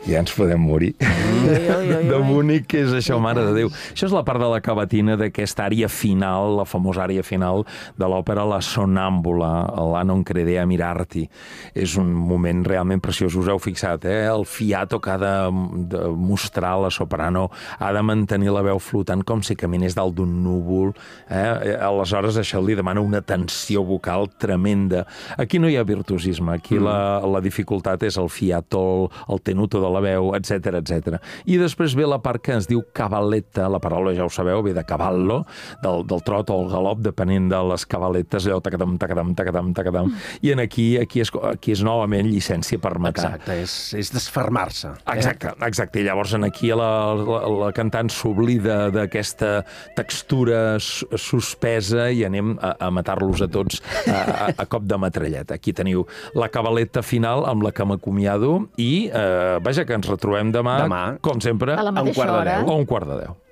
Ja ens podem morir. De bonic que és això, mare de Déu. Això és la part de la cavatina d'aquesta àrea final, la famosa àrea final de l'òpera La Sonnambula, la Non credea mirarti. És un moment realment preciós. Us heu fixat, el fiato que ha de mostrar la soprano, ha de mantenir la veu flotant com si caminés dalt d'un núvol. Aleshores, això li demana una tensió vocal tremenda. Aquí no hi ha virtuosisme. Aquí la dificultat és el fiato, el tenuto de la veu, etc etc. I després ve la part que ens diu cavalletta, la paraula ja ho sabeu, ve de cavallo, del trot o el galop, depenent de les cavallettes, allò tacadam, tacadam, tacadam, tacadam. I aquí és novament llicència per matar. Exacte, és desfermar-se. Exacte. I llavors aquí la cantant s'oblida d'aquesta textura suspesa i anem a matar-los a tots a cop de metralleta. Aquí teniu la cavalletta final amb la que m'acomiado i, vaja, que ens retrobem demà, com sempre, a la mateixa hora. a 1:15.